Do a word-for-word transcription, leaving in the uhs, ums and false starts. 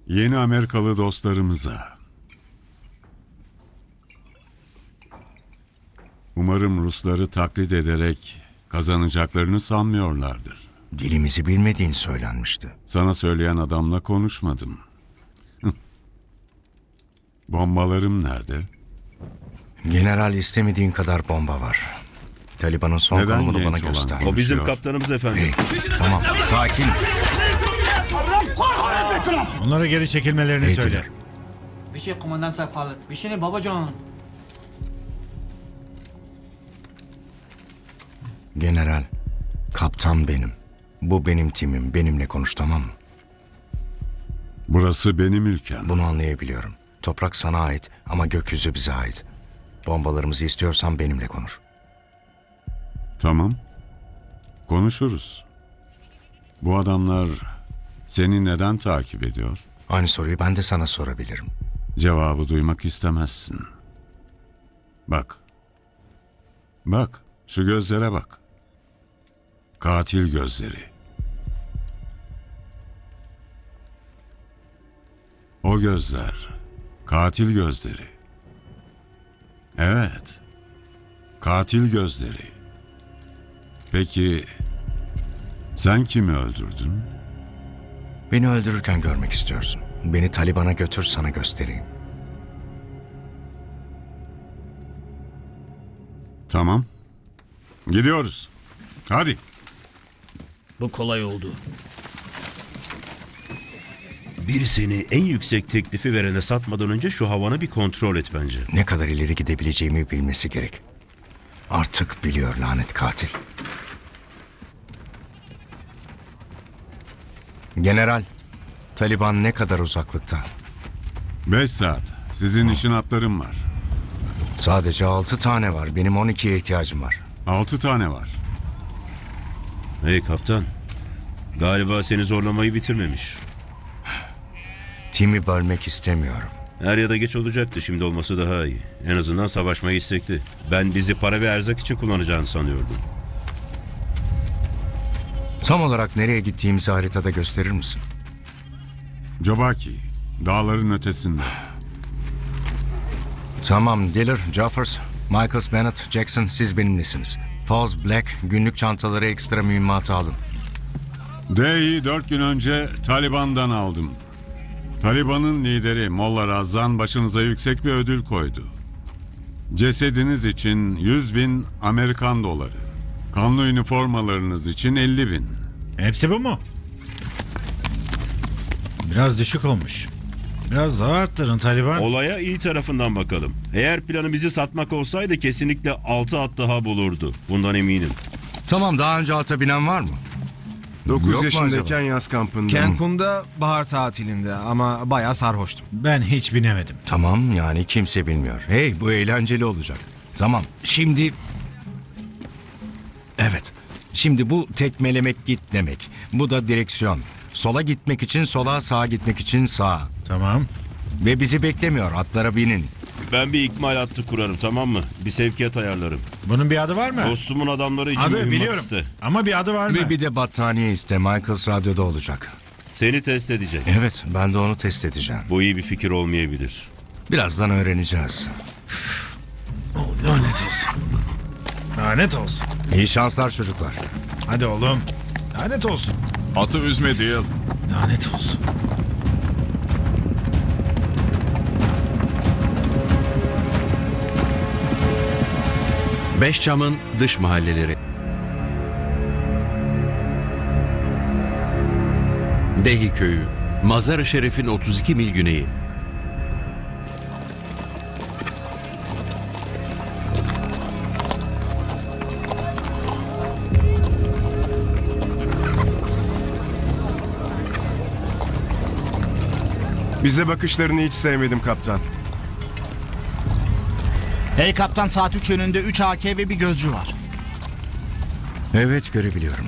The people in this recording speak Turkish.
Yeni Amerikalı dostlarımıza. Umarım Rusları taklit ederek kazanacaklarını sanmıyorlardır. Dilimizi bilmediğin söylenmişti. Sana söyleyen adamla konuşmadım. Bombalarım nerede? General, istemediğin kadar bomba var. Taliban'ın son Neden konumunu genç bana olan göster. konuşuyor? O bizim kaptanımız efendim. Hey, tamam, sakin. Onlara geri çekilmelerini Hey, söyle. Taylor. Bir şey kumandan Sarp Halit. Bir şey ne babacan? General, kaptan benim. Bu benim timim. Benimle konuş, tamam mı? Burası benim ülkem. Bunu anlayabiliyorum. Toprak sana ait ama gökyüzü bize ait. Bombalarımızı istiyorsan benimle konuş. Tamam. Konuşuruz. Bu adamlar seni neden takip ediyor? Aynı soruyu ben de sana sorabilirim. Cevabı duymak istemezsin. Bak. Bak. Şu gözlere bak. Katil gözleri. O gözler. Katil gözleri. Evet. Katil gözleri. Peki sen kimi öldürdün? Beni öldürürken görmek istiyorsun. Beni Taliban'a götür, sana göstereyim. Tamam. Gidiyoruz. Hadi. Bu kolay oldu. Biri seni en yüksek teklifi verene satmadan önce şu havanı bir kontrol et bence. Ne kadar ileri gidebileceğimi bilmesi gerek. Artık biliyor lanet katil. General, Taliban ne kadar uzaklıkta? Beş saat. Sizin için atlarım var. Sadece altı tane var. Benim on ikiye ihtiyacım var. Altı tane var. Hey kaptan. Galiba seni zorlamayı bitirmemiş. Timi bölmek istemiyorum. Er ya da geç olacaktı. Şimdi olması daha iyi. En azından savaşmayı istekli. Ben bizi para ve erzak için kullanacağını sanıyordum. Tam olarak nereye gittiğimizi haritada gösterir misin? Jobaki. Dağların ötesinde. Tamam, Diller, Joffers, Michaels, Bennett, Jackson, siz benimlesiniz. Falls, Black, günlük çantaları, ekstra mühimmatı alın. D'yi dört gün önce Taliban'dan aldım. Taliban'ın lideri Molla Razan başınıza yüksek bir ödül koydu. Cesediniz için yüz bin Amerikan doları. Kanlı üniformalarınız için elli bin. Hepsi bu mu? Biraz düşük olmuş. Biraz daha arttırın Taliban. Olaya iyi tarafından bakalım. Eğer planı bizi satmak olsaydı kesinlikle altı at daha bulurdu. Bundan eminim. Tamam, daha önce ata binen var mı? Yok dokuz mu yaşındayken acaba? yaz kampında. Cancun'da bahar tatilinde ama bayağı sarhoştum. Ben hiç binemedim. Tamam, yani kimse bilmiyor. Hey, bu eğlenceli olacak. Tamam, şimdi... Evet, şimdi bu tekmelemek git demek. Bu da direksiyon. Sola gitmek için sola, sağa gitmek için sağa. Tamam. Ve bizi beklemiyor, atlara binin. Ben bir ikmal hattı kurarım, tamam mı? Bir sevkiyat ayarlarım. Bunun bir adı var mı? Dostumun adamları için Adı mühimmat biliyorum. iste. Ama bir adı var mı? Ve bir de battaniye iste, Michaels radyoda olacak. Seni test edecek. Evet, ben de onu test edeceğim. Bu iyi bir fikir olmayabilir. Birazdan öğreneceğiz. Oh, lanet olsun. Lanet olsun. İyi şanslar çocuklar. Hadi oğlum. Lanet olsun. Atı üzme değil. Lanet olsun. Beşçam'ın dış mahalleleri. Dehi köyü, Mazar-ı Şerif'in otuz iki mil güneyi. Bize bakışlarını hiç sevmedim kaptan. Hey kaptan, saat üç yönünde üç A K ve bir gözcü var. Evet, görebiliyorum.